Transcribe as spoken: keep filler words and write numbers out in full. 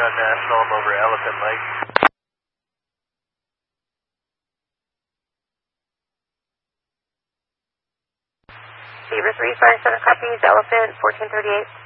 on National. I'm over Elephant Lake. Beaver three, five seven copies, Elephant, fourteen thirty-eight.